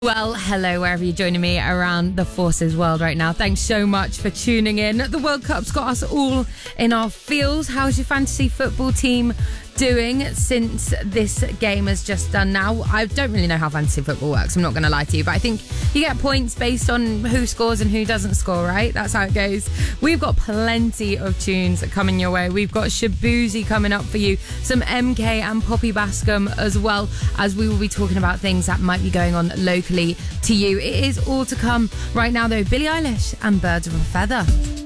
Well, hello, wherever you're joining me around the Forces world right now. Thanks so much for tuning in. The World Cup's got us all in our feels. How's your fantasy football team doing since this game has just done now? I don't really know how fantasy football works, I'm not going to lie to you, but I think you get points based on who scores and who doesn't score, right? That's how it goes. We've got plenty of tunes coming your way. We've got Shaboozey coming up for you, some MK and Poppy Bascom, as well as we will be talking about things that might be going on locally to you. It is all to come right now, though. Billie Eilish and Birds of a Feather.